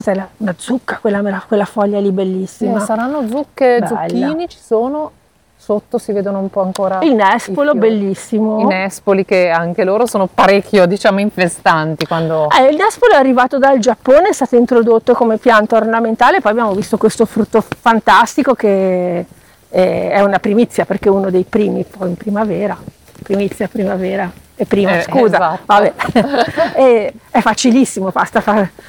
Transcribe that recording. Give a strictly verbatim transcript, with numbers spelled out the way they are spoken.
Sai, la, la zucca, quella, quella foglia lì bellissima. Eh, saranno zucche, Bella. zucchini, ci sono, sotto si vedono un po' ancora il nespolo, bellissimo. I nespoli che anche loro sono parecchio, diciamo, infestanti quando... Eh, il nespolo è arrivato dal Giappone, è stato introdotto come pianta ornamentale, poi abbiamo visto questo frutto fantastico che è una primizia perché è uno dei primi, poi in primavera, primizia primavera. E prima, eh, scusa, esatto. vabbè, è, è facilissimo, basta fare